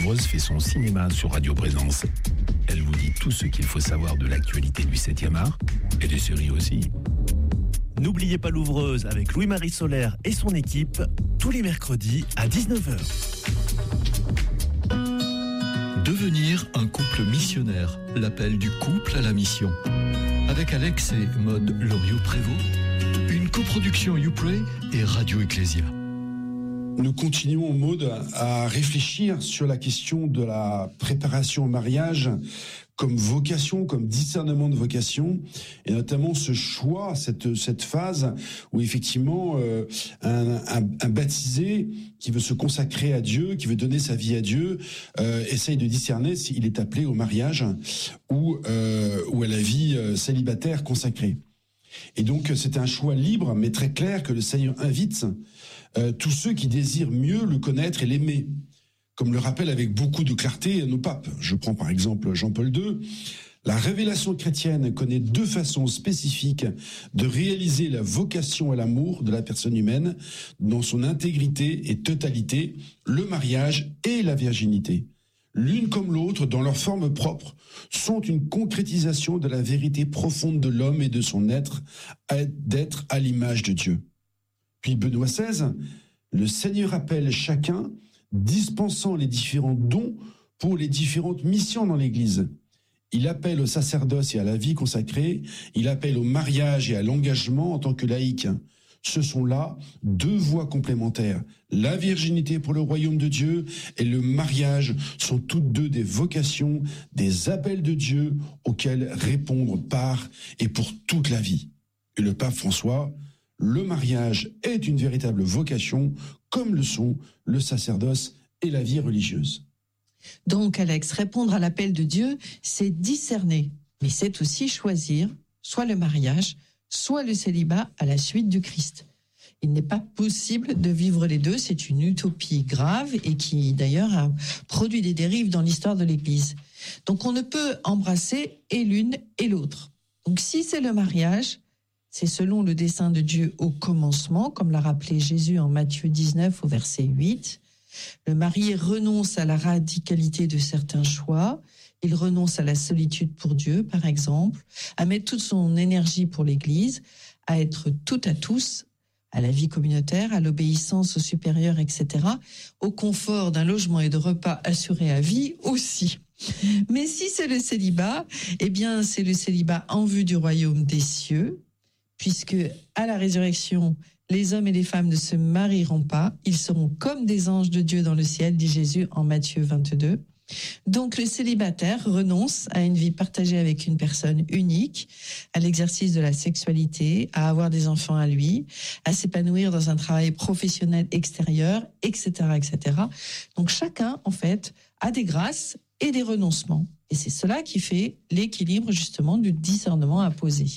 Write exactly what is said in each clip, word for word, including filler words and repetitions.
Louvreuse fait son cinéma sur Radio Présence. Elle vous dit tout ce qu'il faut savoir de l'actualité du septième art et des séries aussi. N'oubliez pas Louvreuse avec Louis-Marie Solaire et son équipe, tous les mercredis à dix-neuf heures. Devenir un couple missionnaire, l'appel du couple à la mission. Avec Alex et Maude Loriot-Prévost, une coproduction YouPray et Radio Ecclésia. Nous continuons, Maude, à réfléchir sur la question de la préparation au mariage comme vocation, comme discernement de vocation, et notamment ce choix, cette cette phase où effectivement euh, un, un, un baptisé qui veut se consacrer à Dieu, qui veut donner sa vie à Dieu, euh, essaye de discerner s'il est appelé au mariage ou euh, ou à la vie euh, célibataire consacrée. Et donc c'est un choix libre, mais très clair, que le Seigneur invite euh, tous ceux qui désirent mieux le connaître et l'aimer. Comme le rappelle avec beaucoup de clarté nos papes. Je prends par exemple Jean-Paul deux. La révélation chrétienne connaît deux façons spécifiques de réaliser la vocation à l'amour de la personne humaine dans son intégrité et totalité, le mariage et la virginité. L'une comme l'autre, dans leur forme propre, sont une concrétisation de la vérité profonde de l'homme et de son être, d'être à l'image de Dieu. Puis Benoît seize, le Seigneur appelle chacun, dispensant les différents dons pour les différentes missions dans l'Église. Il appelle au sacerdoce et à la vie consacrée, il appelle au mariage et à l'engagement en tant que laïc. Ce sont là deux voies complémentaires. La virginité pour le royaume de Dieu et le mariage sont toutes deux des vocations, des appels de Dieu auxquels répondre par et pour toute la vie. Et le pape François, le mariage est une véritable vocation, comme le sont le sacerdoce et la vie religieuse. Donc, Alex, répondre à l'appel de Dieu, c'est discerner, mais c'est aussi choisir soit le mariage, soit le célibat à la suite du Christ. Il n'est pas possible de vivre les deux, c'est une utopie grave et qui, d'ailleurs, a produit des dérives dans l'histoire de l'Église. Donc, on ne peut embrasser et l'une et l'autre. Donc, si c'est le mariage, c'est selon le dessein de Dieu au commencement, comme l'a rappelé Jésus en Matthieu dix-neuf au verset huit. Le marié renonce à la radicalité de certains choix. Il renonce à la solitude pour Dieu, par exemple, à mettre toute son énergie pour l'Église, à être tout à tous, à la vie communautaire, à l'obéissance aux supérieurs, et cetera, au confort d'un logement et de repas assurés à vie aussi. Mais si c'est le célibat, eh bien, c'est le célibat en vue du royaume des cieux, puisque à la résurrection, les hommes et les femmes ne se marieront pas, ils seront comme des anges de Dieu dans le ciel, dit Jésus en Matthieu vingt-deux. Donc le célibataire renonce à une vie partagée avec une personne unique, à l'exercice de la sexualité, à avoir des enfants à lui, à s'épanouir dans un travail professionnel extérieur, et cetera, et cetera. Donc chacun, en fait, a des grâces et des renoncements. Et c'est cela qui fait l'équilibre, justement, du discernement à poser.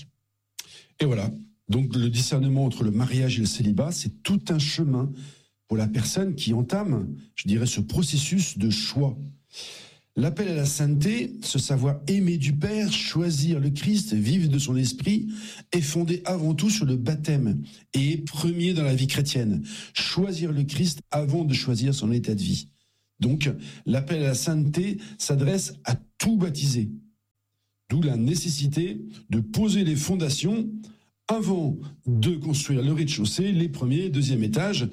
Et voilà. Donc le discernement entre le mariage et le célibat, c'est tout un chemin pour la personne qui entame, je dirais, ce processus de choix. L'appel à la sainteté, ce savoir aimer du Père, choisir le Christ, vivre de son esprit, est fondé avant tout sur le baptême et est premier dans la vie chrétienne. Choisir le Christ avant de choisir son état de vie. Donc l'appel à la sainteté s'adresse à tout baptisé. D'où la nécessité de poser les fondations avant de construire le rez-de-chaussée, les premiers et deuxième étages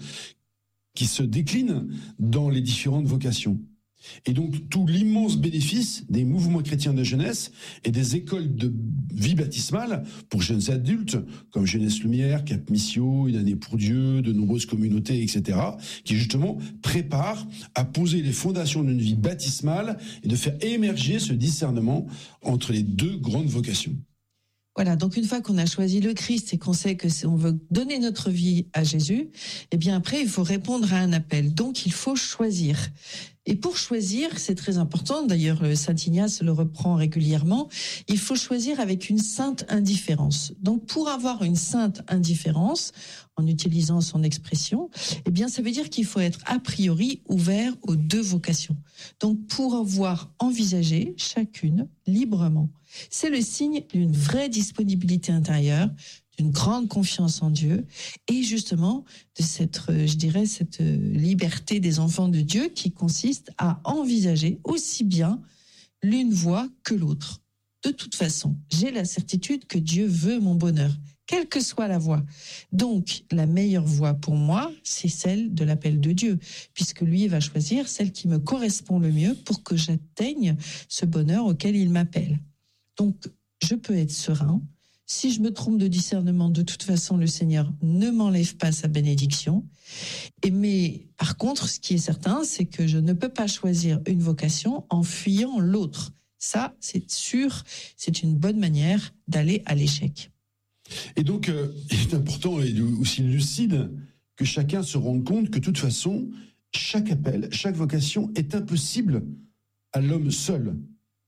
qui se déclinent dans les différentes vocations. Et donc tout l'immense bénéfice des mouvements chrétiens de jeunesse et des écoles de vie baptismale pour jeunes adultes comme Jeunesse Lumière, Cap Missio, Une année pour Dieu, de nombreuses communautés, et cetera, qui justement préparent à poser les fondations d'une vie baptismale et de faire émerger ce discernement entre les deux grandes vocations. Voilà, donc une fois qu'on a choisi le Christ et qu'on sait que on veut donner notre vie à Jésus, eh bien après il faut répondre à un appel. Donc il faut choisir. Et pour choisir, c'est très important, d'ailleurs Saint Ignace le reprend régulièrement, il faut choisir avec une sainte indifférence. Donc pour avoir une sainte indifférence, en utilisant son expression, eh bien ça veut dire qu'il faut être a priori ouvert aux deux vocations. Donc pour avoir envisagé chacune librement. C'est le signe d'une vraie disponibilité intérieure, d'une grande confiance en Dieu et justement de cette, je dirais, cette liberté des enfants de Dieu qui consiste à envisager aussi bien l'une voie que l'autre. De toute façon, j'ai la certitude que Dieu veut mon bonheur, quelle que soit la voie. Donc, la meilleure voie pour moi, c'est celle de l'appel de Dieu, puisque lui va choisir celle qui me correspond le mieux pour que j'atteigne ce bonheur auquel il m'appelle. Donc, je peux être serein. Si je me trompe de discernement, de toute façon, le Seigneur ne m'enlève pas sa bénédiction. Et mais, par contre, ce qui est certain, c'est que je ne peux pas choisir une vocation en fuyant l'autre. Ça, c'est sûr, c'est une bonne manière d'aller à l'échec. Et donc, euh, il est important et aussi lucide que chacun se rende compte que de toute façon, chaque appel, chaque vocation est impossible à l'homme seul.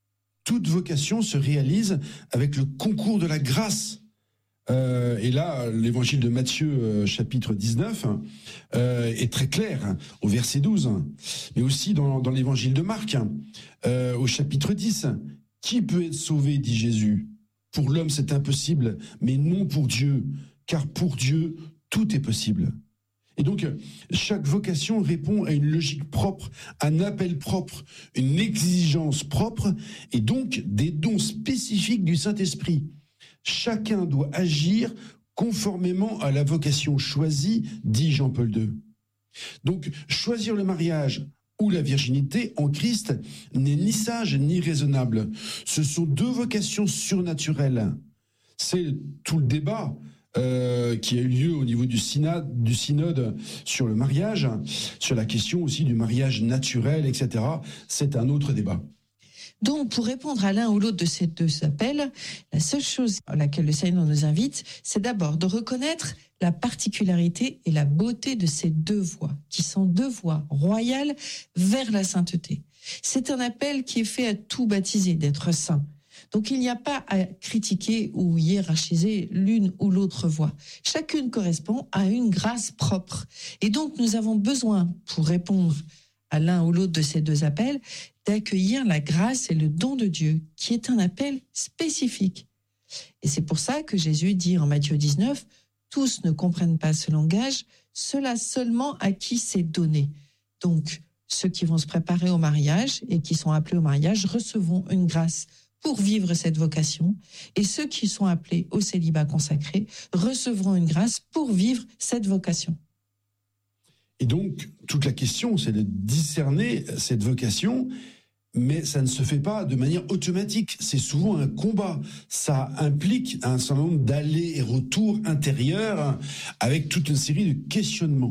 Toute vocation se réalise avec le concours de la grâce. Euh, et là, l'évangile de Matthieu, euh, chapitre dix-neuf, euh, est très clair, hein, au verset douze, mais aussi dans, dans l'évangile de Marc, euh, au chapitre dix. Qui peut être sauvé, dit Jésus? Pour l'homme, c'est impossible, mais non pour Dieu, car pour Dieu, tout est possible. Et donc, chaque vocation répond à une logique propre, un appel propre, une exigence propre, et donc des dons spécifiques du Saint-Esprit. Chacun doit agir conformément à la vocation choisie, dit Jean-Paul deux. Donc, choisir le mariage ou la virginité en Christ n'est ni sage ni raisonnable. Ce sont deux vocations surnaturelles. C'est tout le débat Euh, qui a eu lieu au niveau du synode, du synode sur le mariage, sur la question aussi du mariage naturel, et cetera. C'est un autre débat. Donc, pour répondre à l'un ou l'autre de ces deux appels, la seule chose à laquelle le Seigneur nous invite, c'est d'abord de reconnaître la particularité et la beauté de ces deux voies, qui sont deux voies royales vers la sainteté. C'est un appel qui est fait à tout baptisé, d'être saint. Donc, il n'y a pas à critiquer ou hiérarchiser l'une ou l'autre voie. Chacune correspond à une grâce propre. Et donc, nous avons besoin, pour répondre à l'un ou l'autre de ces deux appels, d'accueillir la grâce et le don de Dieu, qui est un appel spécifique. Et c'est pour ça que Jésus dit en Matthieu dix-neuf, « Tous ne comprennent pas ce langage, ceux-là seulement à qui c'est donné. » Donc, ceux qui vont se préparer au mariage et qui sont appelés au mariage recevront une grâce pour vivre cette vocation, et ceux qui sont appelés au célibat consacré recevront une grâce pour vivre cette vocation. Et donc, toute la question, c'est de discerner cette vocation, mais ça ne se fait pas de manière automatique. C'est souvent un combat. Ça implique un certain nombre d'allers et retours intérieurs avec toute une série de questionnements.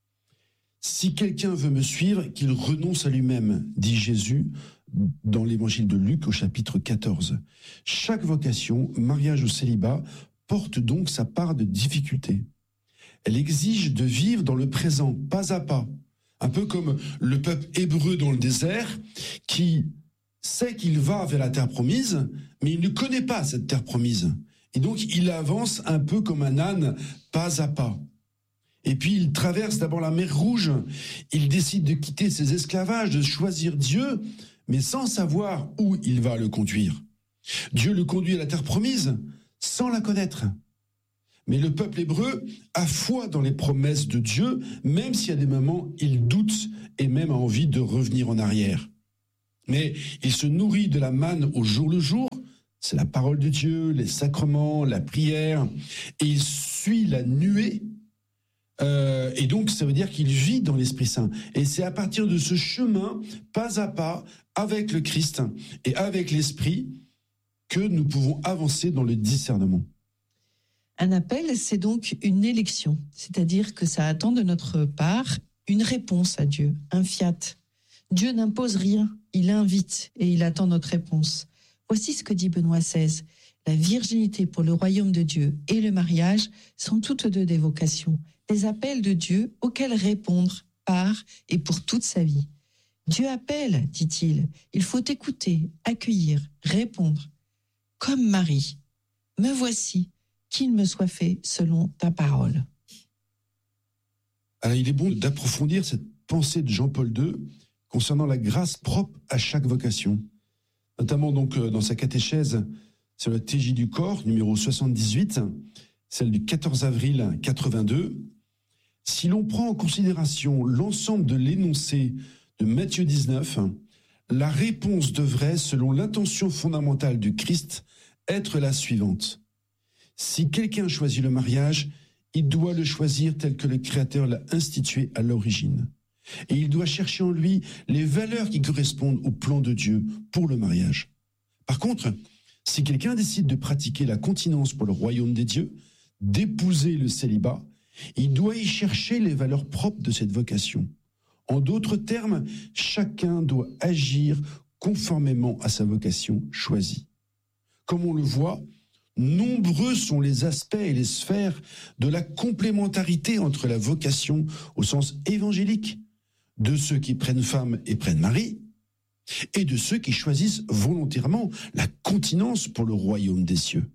Si quelqu'un veut me suivre, qu'il renonce à lui-même, dit Jésus dans l'évangile de Luc au chapitre quatorze. Chaque vocation, mariage ou célibat, porte donc sa part de difficulté. Elle exige de vivre dans le présent, pas à pas. Un peu comme le peuple hébreu dans le désert, qui sait qu'il va vers la terre promise, mais il ne connaît pas cette terre promise. Et donc il avance un peu comme un âne, pas à pas. Et puis il traverse d'abord la mer Rouge. Il décide de quitter ses esclavages, de choisir Dieu, mais sans savoir où il va le conduire. Dieu le conduit à la terre promise sans la connaître. Mais le peuple hébreu a foi dans les promesses de Dieu, même s'il y a des moments, il doute et même a envie de revenir en arrière. Mais il se nourrit de la manne au jour le jour, c'est la parole de Dieu, les sacrements, la prière, et il suit la nuée. Euh, et donc, ça veut dire qu'il vit dans l'Esprit Saint. Et c'est à partir de ce chemin, pas à pas, avec le Christ et avec l'Esprit, que nous pouvons avancer dans le discernement. Un appel, c'est donc une élection, c'est-à-dire que ça attend de notre part une réponse à Dieu, un fiat. Dieu n'impose rien, il invite et il attend notre réponse. Voici ce que dit Benoît seize. La virginité pour le royaume de Dieu et le mariage sont toutes deux des vocations, des appels de Dieu auxquels répondre par et pour toute sa vie. Dieu appelle, dit-il, il faut écouter, accueillir, répondre. Comme Marie, me voici, qu'il me soit fait selon ta parole. Alors, il est bon d'approfondir cette pensée de Jean-Paul deux concernant la grâce propre à chaque vocation, notamment donc dans sa catéchèse sur le T J du corps, numéro soixante-dix-huit. celle du quatorze avril quatre-vingt-deux, si l'on prend en considération l'ensemble de l'énoncé de Matthieu dix-neuf, la réponse devrait, selon l'intention fondamentale du Christ, être la suivante. Si quelqu'un choisit le mariage, il doit le choisir tel que le Créateur l'a institué à l'origine. Et il doit chercher en lui les valeurs qui correspondent au plan de Dieu pour le mariage. Par contre, si quelqu'un décide de pratiquer la continence pour le royaume des dieux, d'épouser le célibat, il doit y chercher les valeurs propres de cette vocation. En d'autres termes, chacun doit agir conformément à sa vocation choisie. Comme on le voit, nombreux sont les aspects et les sphères de la complémentarité entre la vocation au sens évangélique, de ceux qui prennent femme et prennent mari, et de ceux qui choisissent volontairement la continence pour le royaume des cieux.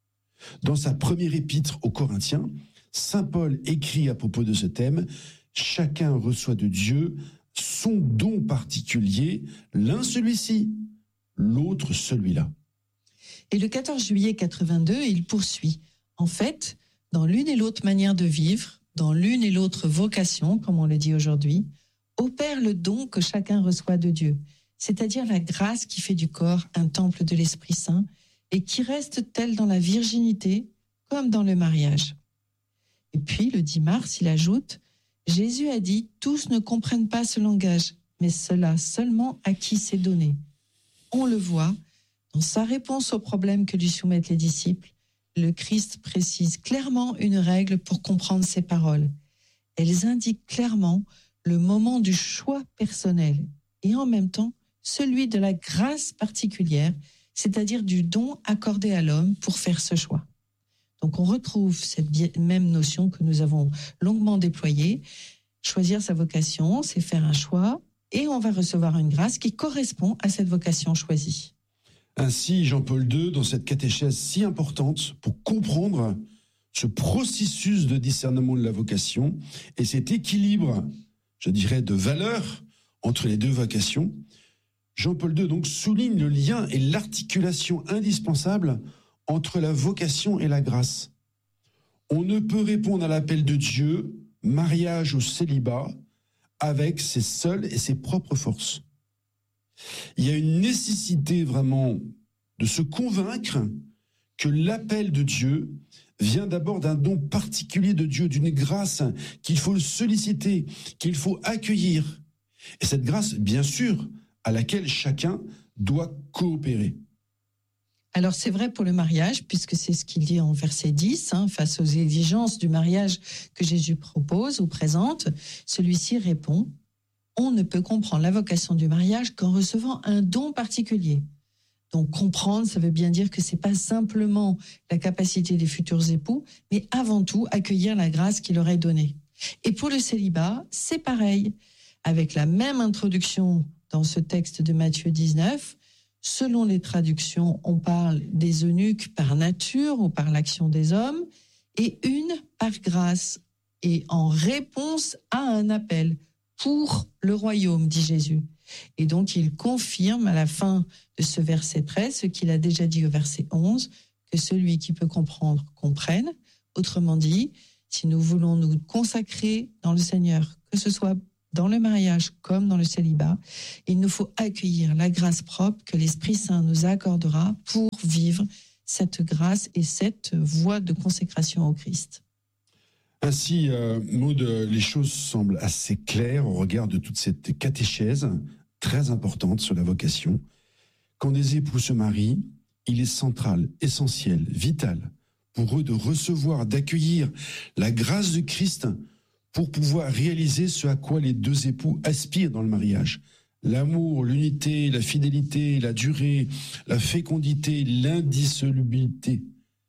Dans sa première épître aux Corinthiens, saint Paul écrit à propos de ce thème « Chacun reçoit de Dieu son don particulier, l'un celui-ci, l'autre celui-là. » Et le quatorze juillet quatre-vingt-deux, il poursuit. En fait, dans l'une et l'autre manière de vivre, dans l'une et l'autre vocation, comme on le dit aujourd'hui, opère le don que chacun reçoit de Dieu, c'est-à-dire la grâce qui fait du corps un temple de l'Esprit Saint et qui reste telle dans la virginité comme dans le mariage. Et puis, le dix mars, il ajoute « Jésus a dit, tous ne comprennent pas ce langage, mais cela seulement à qui c'est donné. » On le voit, dans sa réponse au problème que lui soumettent les disciples, le Christ précise clairement une règle pour comprendre ses paroles. Elles indiquent clairement le moment du choix personnel et en même temps celui de la grâce particulière, c'est-à-dire du don accordé à l'homme pour faire ce choix. Donc on retrouve cette même notion que nous avons longuement déployée. Choisir sa vocation, c'est faire un choix et on va recevoir une grâce qui correspond à cette vocation choisie. Ainsi, Jean-Paul deux, dans cette catéchèse si importante pour comprendre ce processus de discernement de la vocation et cet équilibre, je dirais, de valeurs entre les deux vocations, Jean-Paul deux donc souligne le lien et l'articulation indispensable entre la vocation et la grâce. On ne peut répondre à l'appel de Dieu, mariage ou célibat, avec ses seules et ses propres forces. Il y a une nécessité vraiment de se convaincre que l'appel de Dieu vient d'abord d'un don particulier de Dieu, d'une grâce qu'il faut solliciter, qu'il faut accueillir. Et cette grâce, bien sûr, à laquelle chacun doit coopérer. Alors c'est vrai pour le mariage, puisque c'est ce qu'il dit en verset dix, hein, face aux exigences du mariage que Jésus propose ou présente, celui-ci répond « On ne peut comprendre la vocation du mariage qu'en recevant un don particulier. » Donc comprendre, ça veut bien dire que c'est pas simplement la capacité des futurs époux, mais avant tout accueillir la grâce qu'il leur est donnée. Et pour le célibat, c'est pareil, avec la même introduction dans ce texte de Matthieu dix-neuf. Selon les traductions, on parle des eunuques par nature ou par l'action des hommes, et une par grâce, et en réponse à un appel pour le royaume, dit Jésus. Et donc il confirme à la fin de ce verset treize, ce qu'il a déjà dit au verset onze, que celui qui peut comprendre, comprenne. Autrement dit, si nous voulons nous consacrer dans le Seigneur, que ce soit dans le mariage comme dans le célibat, il nous faut accueillir la grâce propre que l'Esprit Saint nous accordera pour vivre cette grâce et cette voie de consécration au Christ. Ainsi, euh, Maud, les choses semblent assez claires au regard de toute cette catéchèse très importante sur la vocation. Quand des époux se marient, il est central, essentiel, vital pour eux de recevoir, d'accueillir la grâce de Christ pour pouvoir réaliser ce à quoi les deux époux aspirent dans le mariage. L'amour, l'unité, la fidélité, la durée, la fécondité, l'indissolubilité.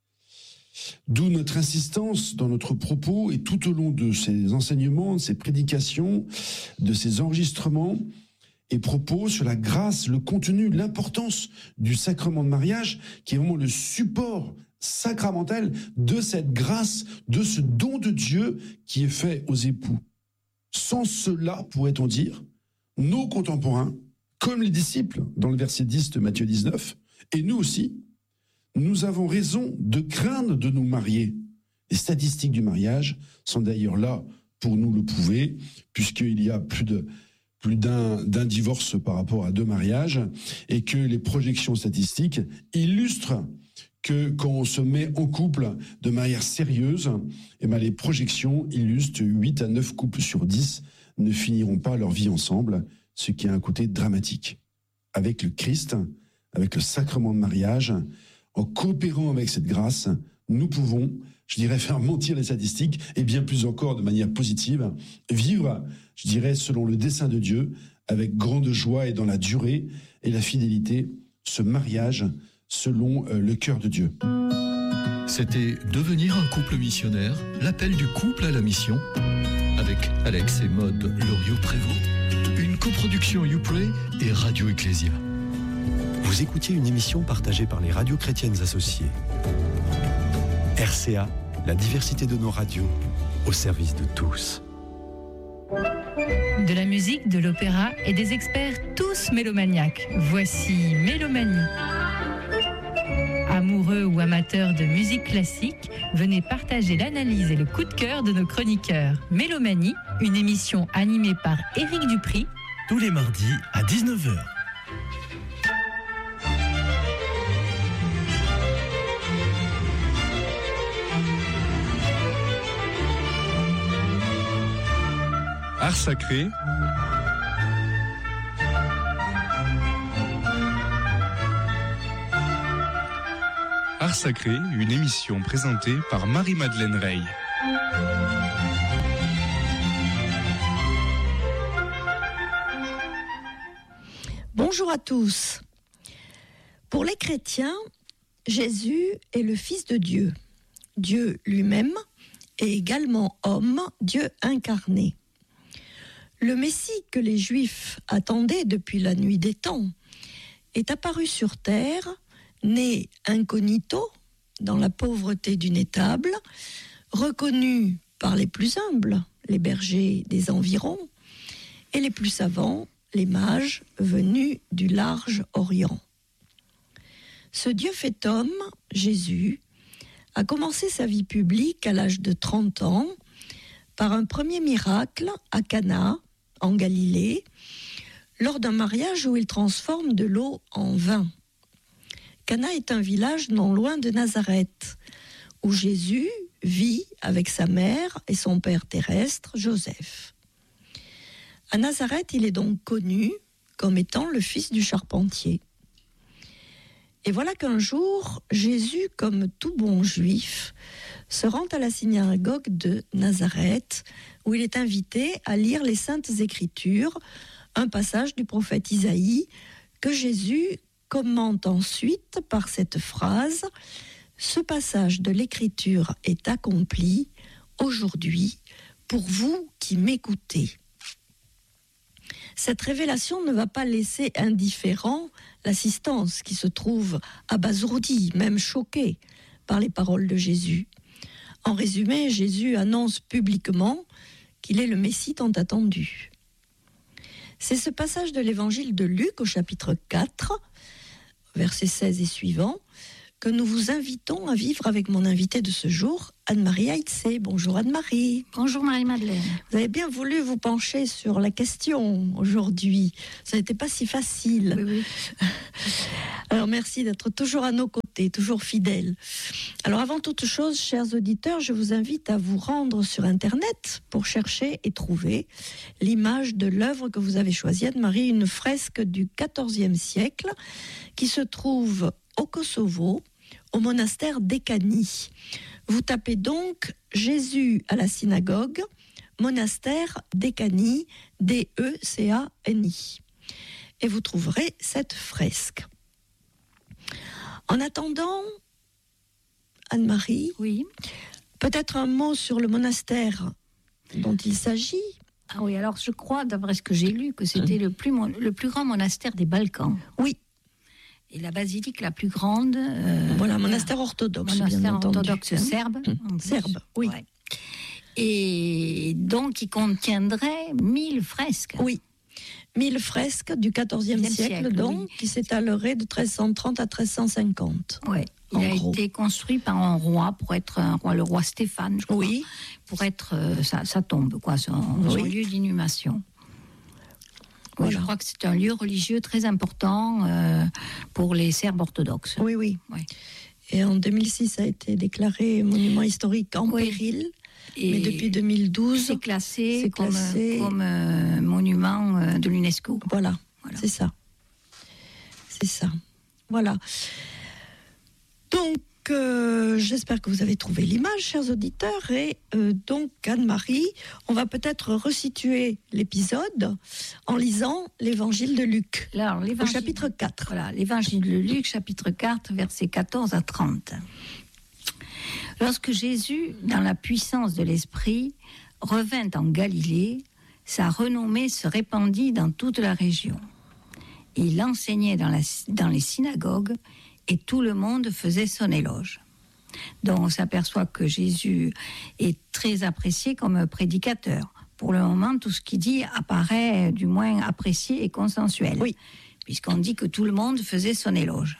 D'où notre insistance dans notre propos et tout au long de ces enseignements, de ces prédications, de ces enregistrements et propos sur la grâce, le contenu, l'importance du sacrement de mariage qui est vraiment le support sacramentel de cette grâce, de ce don de Dieu qui est fait aux époux. Sans cela, pourrait-on dire, nos contemporains, comme les disciples dans le verset dix de Matthieu dix-neuf, et nous aussi, nous avons raison de craindre de nous marier, Les statistiques du mariage sont d'ailleurs là pour nous le prouver, puisqu'il y a plus de plus d'un, d'un divorce par rapport à deux mariages, et que les projections statistiques illustrent que quand on se met en couple de manière sérieuse, eh ben les projections illustrent huit à neuf couples sur dix ne finiront pas leur vie ensemble, ce qui a un côté dramatique. Avec le Christ, avec le sacrement de mariage, en coopérant avec cette grâce, nous pouvons, je dirais, faire mentir les statistiques, et bien plus encore de manière positive, vivre, je dirais, selon le dessein de Dieu, avec grande joie et dans la durée et la fidélité, ce mariage selon euh, le cœur de Dieu. C'était Devenir un couple missionnaire, l'appel du couple à la mission, avec Alex et Maude Loriot-Prévost, une coproduction YouPray et Radio Ecclésia. Vous écoutiez une émission partagée par les radios chrétiennes associées. R C A, la diversité de nos radios, au service de tous. De la musique, de l'opéra et des experts tous mélomaniaques. Voici Mélomanie. Amoureux ou amateurs de musique classique, venez partager l'analyse et le coup de cœur de nos chroniqueurs. Mélomanie, une émission animée par Éric Dupri, tous les mardis à dix-neuf heures. Art sacré. Art sacré, une émission présentée par Marie-Madeleine Rey. Bonjour à tous. Pour les chrétiens, Jésus est le Fils de Dieu. Dieu lui-même est également homme, Dieu incarné. Le Messie que les Juifs attendaient depuis la nuit des temps est apparu sur terre, né incognito, dans la pauvreté d'une étable, reconnu par les plus humbles, les bergers des environs, et les plus savants, les mages venus du large Orient. Ce Dieu fait homme, Jésus, a commencé sa vie publique à l'âge de trente ans par un premier miracle à Cana, en Galilée, lors d'un mariage où il transforme de l'eau en vin. Cana est un village non loin de Nazareth, où Jésus vit avec sa mère et son père terrestre, Joseph. À Nazareth, il est donc connu comme étant le fils du charpentier. Et voilà qu'un jour, Jésus, comme tout bon juif, se rend à la synagogue de Nazareth, où il est invité à lire les Saintes Écritures, un passage du prophète Isaïe, que Jésus commente ensuite par cette phrase « Ce passage de l'Écriture est accompli aujourd'hui pour vous qui m'écoutez ». Cette révélation ne va pas laisser indifférent l'assistance qui se trouve abasourdie, même choquée par les paroles de Jésus. En résumé, Jésus annonce publiquement qu'il est le Messie tant attendu. C'est ce passage de l'évangile de Luc au chapitre quatre, versets seize et suivants, que nous vous invitons à vivre avec mon invitée de ce jour, Anne-Marie Aïtsé. Bonjour Anne-Marie. Bonjour Marie-Madeleine. Vous avez bien voulu vous pencher sur la question aujourd'hui. Ça n'était pas si facile. Oui, oui. Alors merci d'être toujours à nos côtés, toujours fidèles. Alors avant toute chose, chers auditeurs, je vous invite à vous rendre sur Internet pour chercher et trouver l'image de l'œuvre que vous avez choisie, Anne-Marie, une fresque du quatorzième siècle qui se trouve au Kosovo, au monastère d'Ekani. Vous tapez donc Jésus à la synagogue, monastère d'Ekani, D E C A N I. Et vous trouverez cette fresque. En attendant, Anne-Marie, oui. Peut-être un mot sur le monastère dont il s'agit. Ah oui, alors je crois, d'après ce que j'ai lu, que c'était mmh. le, plus, le plus grand monastère des Balkans. Oui. Et la basilique la plus grande... Euh, voilà, monastère orthodoxe, monastère bien entendu. orthodoxe serbe. Mmh. Serbe, oui. Ouais. Et donc, il contiendrait mille fresques. Oui. mille fresques du quatorzième siècle, siècle, donc, oui. qui s'étaleraient de treize cent trente à treize cent cinquante. Oui, il a gros. été construit par un roi, pour être un roi, le roi Stéphane, je crois, oui. pour être euh, sa, sa tombe, quoi, son, oui. son lieu d'inhumation. Oui, voilà. Je crois que c'est un lieu religieux très important euh, pour les Serbes orthodoxes. Oui, oui. oui. Et en deux mille six, ça a été déclaré monument historique en oui. péril. Et mais depuis deux mille douze, c'est classé, c'est classé comme, comme euh, monument euh, de l'UNESCO. Voilà, voilà, c'est ça. C'est ça. Voilà. Donc, euh, j'espère que vous avez trouvé l'image, chers auditeurs. Et euh, donc, Anne-Marie, on va peut-être resituer l'épisode en lisant l'évangile de Luc, Alors, au chapitre quatre. Voilà, l'évangile de Luc, chapitre quatre, versets quatorze à trente. Lorsque Jésus, dans la puissance de l'Esprit, revint en Galilée, sa renommée se répandit dans toute la région. Il enseignait dans, la, dans les synagogues et tout le monde faisait son éloge. Donc on s'aperçoit que Jésus est très apprécié comme prédicateur. Pour le moment, tout ce qu'il dit apparaît du moins apprécié et consensuel. Oui. Puisqu'on dit que tout le monde faisait son éloge.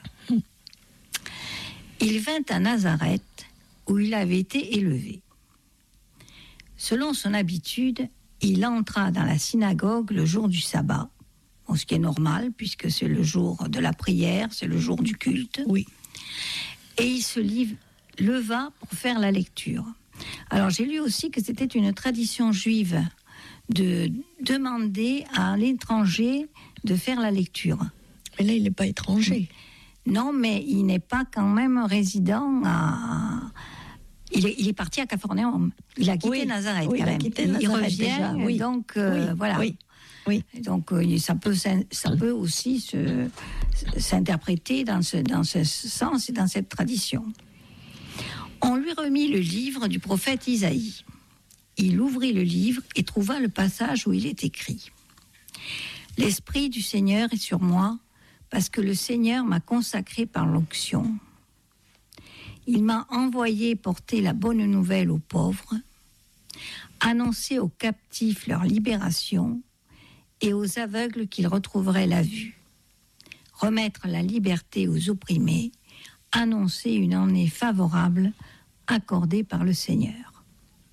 Il vint à Nazareth, où il avait été élevé. Selon son habitude, il entra dans la synagogue le jour du sabbat, bon, ce qui est normal, puisque c'est le jour de la prière, c'est le jour du culte. Oui. Et il se leva pour faire la lecture. Alors j'ai lu aussi que c'était une tradition juive de demander à l'étranger de faire la lecture. Mais là, il n'est pas étranger. Non, mais il n'est pas quand même résident à... Il est, il est parti à Capharnaüm. Il a quitté oui, Nazareth oui, quand même. Il, a quitté il Nazareth revient, déjà, oui. donc euh, oui, voilà. Oui, oui. Donc euh, ça peut, ça peut aussi se, s'interpréter dans ce, dans ce sens et dans cette tradition. On lui remit le livre du prophète Isaïe. Il ouvrit le livre et trouva le passage où il est écrit « L'Esprit du Seigneur est sur moi, parce que le Seigneur m'a consacré par l'onction. Il m'a envoyé porter la bonne nouvelle aux pauvres, annoncer aux captifs leur libération et aux aveugles qu'ils retrouveraient la vue, remettre la liberté aux opprimés, annoncer une année favorable accordée par le Seigneur. »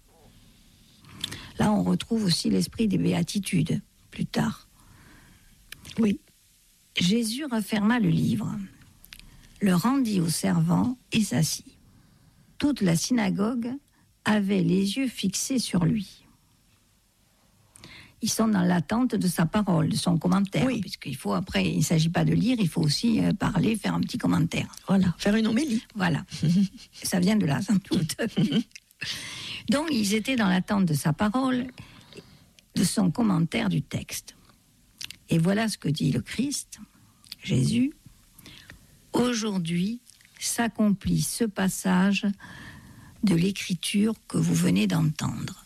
Là, on retrouve aussi l'esprit des béatitudes, plus tard. Oui. Jésus referma le livre, le rendit au servant et s'assit. Toute la synagogue avait les yeux fixés sur lui. Ils sont dans l'attente de sa parole, de son commentaire, oui. puisqu'il faut après, il ne s'agit pas de lire, il faut aussi euh, parler, faire un petit commentaire. Voilà, faire une homélie. Voilà, ça vient de là, sans doute. Donc, ils étaient dans l'attente de sa parole, de son commentaire du texte. Et voilà ce que dit le Christ, Jésus. Aujourd'hui s'accomplit ce passage de l'écriture que vous venez d'entendre.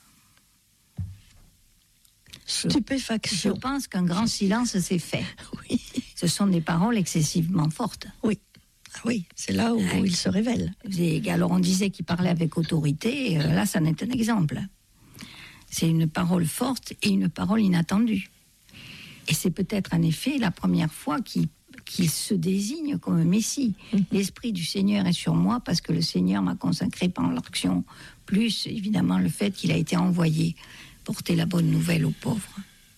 Stupéfaction. Je pense qu'un grand silence s'est fait. Oui. Ce sont des paroles excessivement fortes. Oui. Oui, c'est là où ah, il se révèle. Et alors on disait qu'il parlait avec autorité, euh, là ça en est un exemple. C'est une parole forte et une parole inattendue. Et c'est peut-être en effet la première fois qu'il, qu'il se désigne comme Messie. Mm-hmm. L'Esprit du Seigneur est sur moi parce que le Seigneur m'a consacré par l'action, plus évidemment le fait qu'il a été envoyé porter la bonne nouvelle aux pauvres.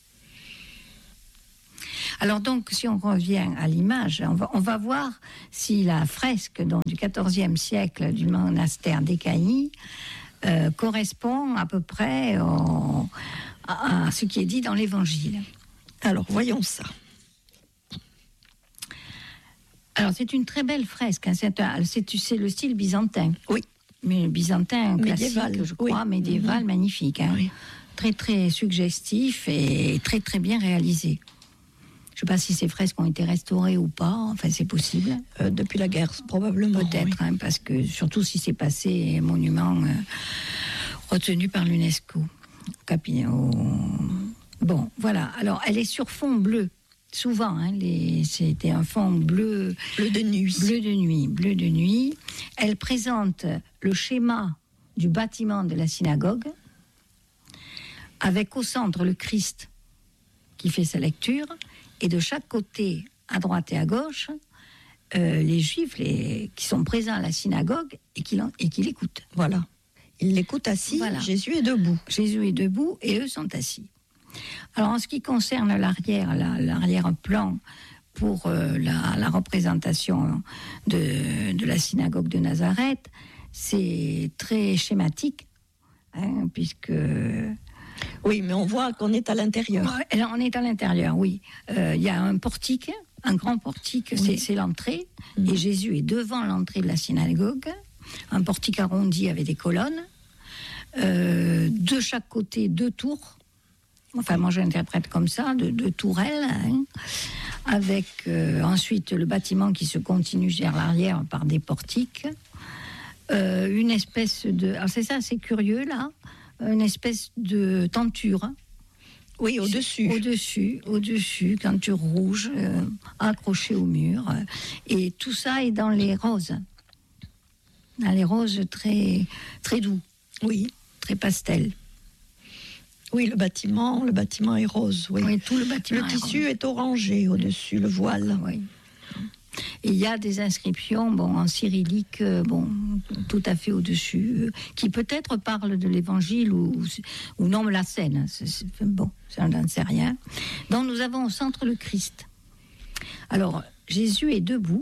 Alors donc, si on revient à l'image, on va, on va voir si la fresque donc, du quatorzième siècle du monastère d'Écailly euh, correspond à peu près au, à, à ce qui est dit dans l'Évangile. Alors, voyons ça. Alors, c'est une très belle fresque. Hein. C'est, un, c'est, c'est le style byzantin. Oui. Mais byzantin médiéval, classique, je crois, oui. médiéval, mmh. magnifique. Hein. Oui. Très, très suggestif et très, très bien réalisé. Je ne sais pas si ces fresques ont été restaurées ou pas. Enfin, c'est possible. Euh, depuis la guerre, probablement. Peut-être, oui. hein, parce que surtout si c'est passé monument euh, retenu par l'UNESCO. Capi- au... Bon, voilà. Alors, elle est sur fond bleu. Souvent, hein, les... c'était un fond bleu. Bleu de nuit. Bleu de nuit. Bleu de nuit. Elle présente le schéma du bâtiment de la synagogue, avec au centre le Christ, qui fait sa lecture, et de chaque côté, à droite et à gauche, euh, les Juifs les, qui sont présents à la synagogue et qui, et qui l'écoutent. Voilà. Ils l'écoutent assis, voilà. Jésus est debout. Jésus est debout et eux sont assis. Alors en ce qui concerne l'arrière, la, l'arrière-plan pour euh, la, la représentation de, de la synagogue de Nazareth, c'est très schématique, hein, puisque... Oui, mais on voit qu'on est à l'intérieur. Ouais, on est à l'intérieur, oui. Il euh, y a un portique, un grand portique, oui. c'est, c'est l'entrée, mmh. et Jésus est devant l'entrée de la synagogue, un portique arrondi avec des colonnes, euh, de chaque côté deux tours, enfin moi j'interprète comme ça, deux, deux tourelles, hein, avec euh, ensuite le bâtiment qui se continue vers l'arrière par des portiques, euh, une espèce de... Alors c'est ça, c'est curieux là, une espèce de tenture. Oui, au-dessus. Au-dessus, au-dessus, tenture rouge, euh, accrochée au mur. Euh, et tout ça est dans les roses. Dans les roses très, très doux. Oui. Très pastel. Oui, le bâtiment, le bâtiment est rose. Oui, oui tout le bâtiment. Le est tissu rose. est orangé au-dessus, le voile. Oui. Et il y a des inscriptions, bon, en cyrillique, euh, bon, tout à fait au-dessus, euh, qui peut-être parlent de l'Évangile ou, ou non la scène. C'est, c'est, bon, ça n'en sait rien. Donc nous avons au centre le Christ. Alors Jésus est debout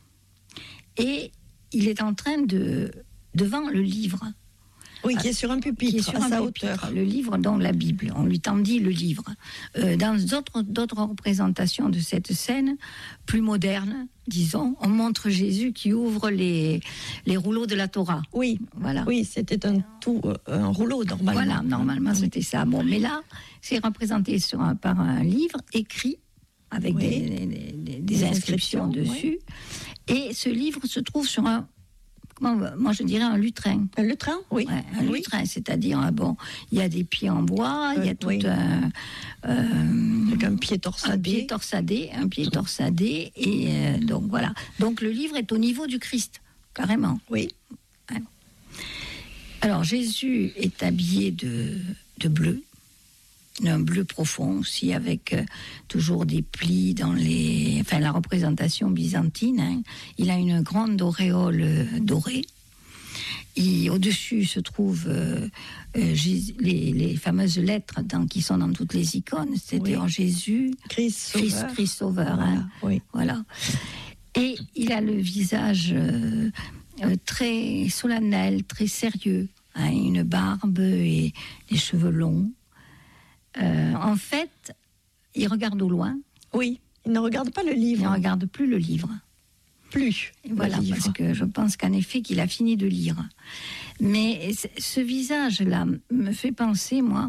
et il est en train de devant le livre. Oui, qui est sur un pupitre, qui est sur à un sa pupitre, hauteur. Le livre, donc la Bible. On lui tendit le livre. Euh, dans d'autres, d'autres représentations de cette scène, plus modernes, disons, on montre Jésus qui ouvre les, les rouleaux de la Torah. Oui, voilà. Oui, c'était un, tout, un rouleau, normalement. Voilà, normalement, c'était ça. Bon, mais là, c'est représenté sur un, par un livre écrit, avec oui. des, des, des, des, des inscriptions, inscriptions dessus. Oui. Et ce livre se trouve sur un... Moi, je dirais un lutrin. Un lutrin, oui. Ouais, un oui. lutrin, c'est-à-dire, bon, il y a des pieds en bois, il euh, y a tout oui. un... Euh, Avec un pied torsadé. Un pied torsadé, un pied torsadé, et euh, donc voilà. Donc le livre est au niveau du Christ, carrément. Oui. Ouais. Alors, Jésus est habillé de, de bleu, un bleu profond aussi, avec euh, toujours des plis dans les... Enfin, la représentation byzantine, hein. Il a une grande auréole euh, dorée. Et au-dessus se trouvent euh, euh, les, les fameuses lettres dans, qui sont dans toutes les icônes, c'est-à-dire oui. Jésus, Christ Christ, Christ Sauveur. Voilà. Hein. Oui. Voilà. Et il a le visage euh, euh, très solennel, très sérieux, hein, une barbe et des cheveux longs. Euh, en fait, il regarde au loin. Oui, il ne regarde pas le livre. Il ne regarde plus le livre. Plus. Et voilà, livre. Parce que je pense qu'en effet, qu'il a fini de lire. Mais ce visage-là me fait penser, moi,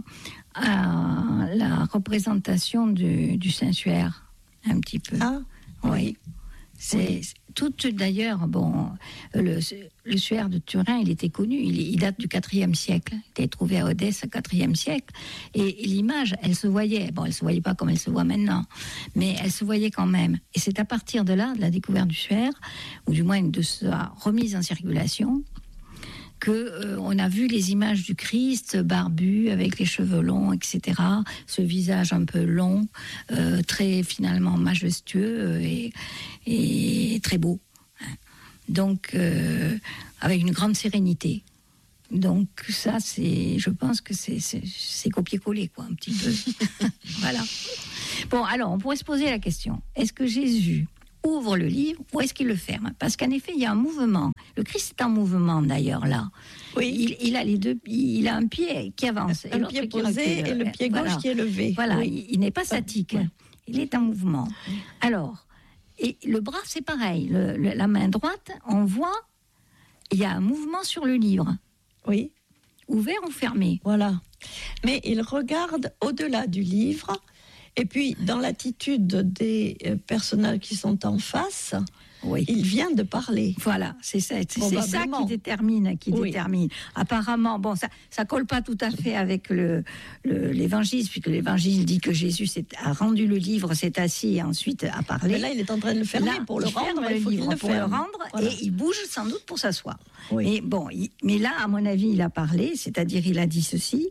à la représentation du, du Saint-Suaire, un petit peu. Ah, oui. oui. C'est, oui. c'est tout d'ailleurs, bon, le, le Suaire de Turin, il était connu, il, il date du quatrième siècle. Il a été trouvé à Odesse au quatrième siècle. Et, et l'image, elle se voyait. Bon, elle se voyait pas comme elle se voit maintenant, mais elle se voyait quand même. Et c'est à partir de là, de la découverte du Suaire, ou du moins de sa remise en circulation, que euh, on a vu les images du Christ barbu avec les cheveux longs, et cetera. Ce visage un peu long, euh, très finalement majestueux et, et très beau. Donc euh, avec une grande sérénité. Donc ça, c'est, je pense que c'est, c'est, c'est copier-coller quoi, un petit peu. Voilà. Bon, alors on pourrait se poser la question est-ce que Jésus ouvre le livre ou est-ce qu'il le ferme? Parce qu'en effet, il y a un mouvement. Le Christ est en mouvement d'ailleurs là. Oui. Il, il a les deux, il a un pied qui avance, un pied posé et le pied gauche voilà. qui est levé. Voilà, oui. il, il n'est pas statique. Oui. Il est en mouvement. Alors, et le bras c'est pareil. Le, le, la main droite, on voit, il y a un mouvement sur le livre. Oui. Ouvert ou fermé. Voilà. Mais il regarde au-delà du livre. Et puis, dans l'attitude des personnages qui sont en face, oui. il vient de parler. Voilà, c'est ça, c'est, c'est ça qui détermine, qui oui. détermine. Apparemment, bon, ça, ça colle pas tout à fait avec le, le, l'évangile, puisque l'évangile dit que Jésus a rendu le livre, s'est assis et ensuite a parlé. Mais là, il est en train de le fermer là, pour le rendre. Le il faut livre qu'il le pour ferme. le rendre, voilà. Et il bouge sans doute pour s'asseoir. Oui. Mais bon, il, mais là, à mon avis, il a parlé, c'est-à-dire il a dit ceci.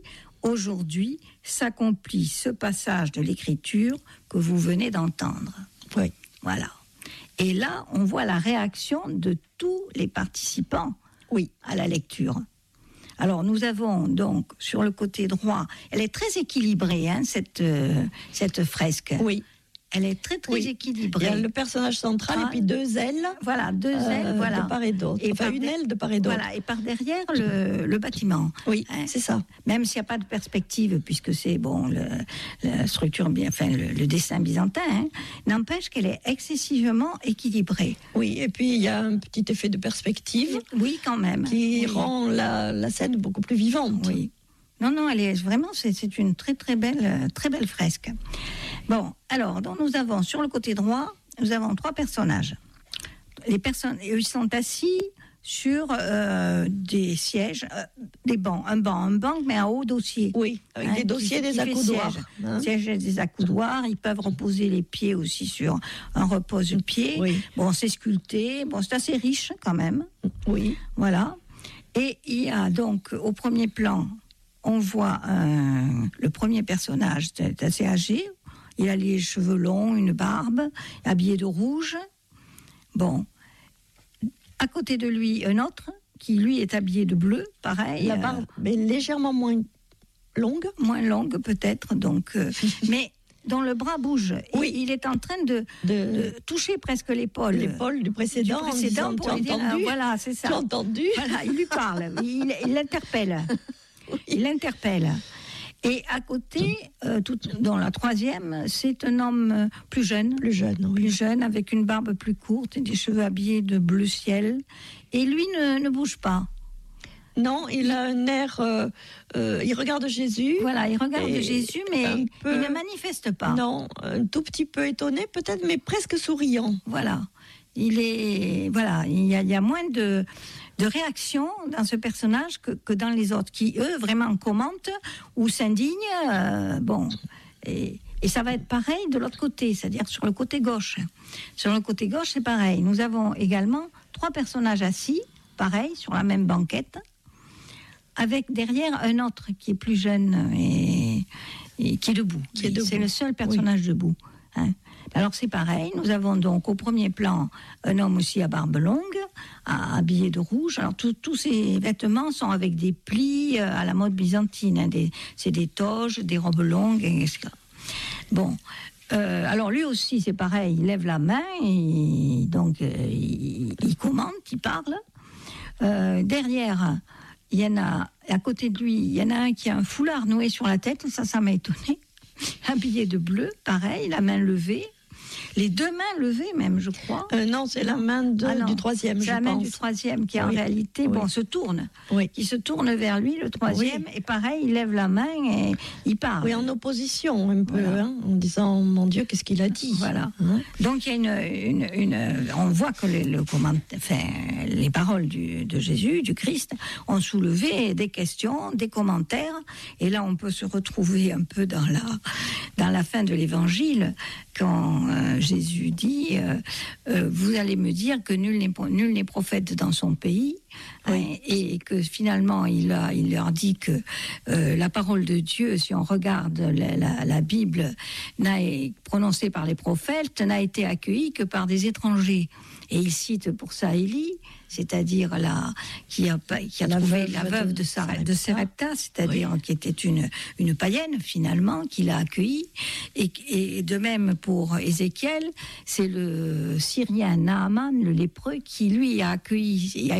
aujourd'hui s'accomplit ce passage de l'Écriture que vous venez d'entendre. Oui. Voilà. Et là, on voit la réaction de tous les participants oui. à la lecture. Alors, nous avons donc, sur le côté droit, elle est très équilibrée, hein, cette, euh, cette fresque. Oui. Elle est très, très oui. équilibrée. Il y a le personnage central ah, et puis deux ailes. Voilà, deux euh, ailes, voilà. de part et d'autre. Et enfin, une de... aile de part et d'autre. Voilà, et par derrière, le, le bâtiment. Oui, hein, c'est ça. Même s'il n'y a pas de perspective, puisque c'est, bon, le, la structure, bien, enfin, le, le dessin byzantin, hein, n'empêche qu'elle est excessivement équilibrée. Oui, et puis il y a un petit effet de perspective. Oui, quand même. Qui oui. rend la, la scène beaucoup plus vivante. Oui. Non, non, elle est vraiment, c'est, c'est une très, très belle, très belle fresque. Bon, alors, donc nous avons sur le côté droit, nous avons trois personnages. Les personnes, ils sont assis sur euh, des sièges, euh, des bancs, un banc, un banc, mais un haut dossier. Oui, avec hein, des dossiers, qui, des qui accoudoirs. Siège, hein. siège et des accoudoirs. Ils peuvent reposer les pieds aussi sur un repose-pied. Oui. Bon, c'est sculpté. Bon, c'est assez riche quand même. Oui. Voilà. Et il y a donc au premier plan, on voit un, le premier personnage, c'est assez âgé. Il a les cheveux longs, une barbe, habillé de rouge. Bon. À côté de lui, un autre, qui lui est habillé de bleu, pareil. La barbe, euh, mais légèrement moins longue. Moins longue, peut-être, donc. Euh, mais dont le bras bouge. Oui. Il, il est en train de, de... de toucher presque l'épaule. L'épaule du précédent. Du précédent, disant, pour lui dire, entendu, euh, voilà, c'est ça. Tu as entendu ? Voilà, il lui parle, il, il l'interpelle. Oui. Il l'interpelle. Et à côté, euh, tout, dans la troisième, c'est un homme plus jeune, plus jeune, oui. plus jeune, avec une barbe plus courte et des cheveux habillés de bleu ciel. Et lui ne, ne bouge pas. Non, il a un air. Euh, euh, il regarde Jésus. Voilà, il regarde Jésus, mais peu, il ne manifeste pas. Non, un tout petit peu étonné, peut-être, mais presque souriant. Voilà. Il est. Voilà, il y a, il y a moins de. de réaction dans ce personnage que, que dans les autres, qui, eux, vraiment commentent ou s'indignent. Euh, bon, et, et ça va être pareil de l'autre côté, c'est-à-dire sur le côté gauche. Sur le côté gauche, c'est pareil. Nous avons également trois personnages assis, pareil, sur la même banquette, avec derrière un autre qui est plus jeune et, et qui est debout. Qui est debout. C'est le seul personnage oui. debout. Hein. Alors c'est pareil, nous avons donc au premier plan un homme aussi à barbe longue, à, habillé de rouge. Alors tous ces vêtements sont avec des plis euh, à la mode byzantine, hein, des, c'est des toges, des robes longues, et cetera. Bon, euh, alors lui aussi c'est pareil, il lève la main, et donc euh, il, il commente, il parle. Euh, derrière, il y en a, à côté de lui, il y en a un qui a un foulard noué sur la tête, ça, ça m'a étonné. Habillé de bleu, pareil, la main levée. Les deux mains levées même, je crois. Euh, non, c'est la main de, ah du troisième, c'est je la pense. main du troisième qui, oui. en réalité, oui. bon, se tourne. Oui. Il se tourne vers lui, le troisième, oui. et pareil, il lève la main et il parle. Oui, en opposition un peu, voilà. hein, en disant, mon Dieu, qu'est-ce qu'il a dit. Voilà. Hein? Donc, il y a une, une, une... On voit que les, le comment, enfin, les paroles du, de Jésus, du Christ, ont soulevé des questions, des commentaires, et là, on peut se retrouver un peu dans la, dans la fin de l'Évangile, quand euh, Jésus dit euh, euh, vous allez me dire que nul n'est, nul n'est prophète dans son pays, oui. hein, et que finalement il, a, il leur dit que euh, la parole de Dieu, si on regarde la, la, la Bible n'a, prononcée par les prophètes, n'a été accueillie que par des étrangers. Et il cite pour ça Élie, c'est-à-dire la, qui a, qui a la trouvé veuve la veuve de, Sarepta, de Sarepta, c'est-à-dire oui. qui était une, une païenne finalement, qui l'a accueillie. Et, et de même pour Ézéchiel, c'est le Syrien Naaman, le lépreux, qui lui a accueilli, a